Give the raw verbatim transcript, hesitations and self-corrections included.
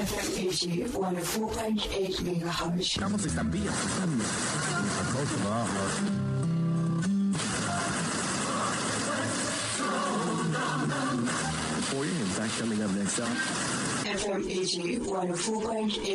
F M eighty, one oh four point eight megahertz. Estamos están bien. For you, in fact, coming up next up. F M eighty, one oh four point eight